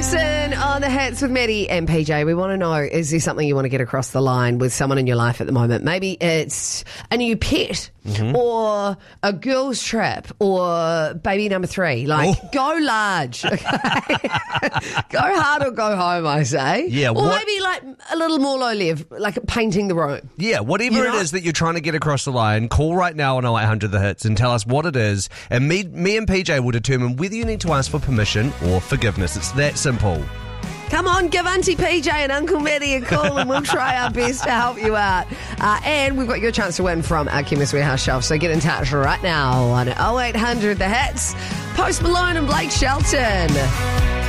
Jackson on the hits with Maddie and PJ. We want to know, is there something you want to get across the line with someone in your life at the moment? Maybe it's a new pet or a girl's trip or baby number 3. Go large. Okay? Go hard or go home, I say. Yeah, or maybe like a little more low level, like painting the room. Yeah, whatever it is that you're trying to get across the line, call right now on 0800 The Hits and tell us what it is. And me and PJ will determine whether you need to ask for permission or forgiveness. It's that simple. Come on, give Auntie PJ and Uncle Maddie a call and we'll try our best to help you out. And we've got your chance to win from our Chemist Warehouse shelf, so get in touch right now on 0800 The Hits. Post Malone and Blake Shelton.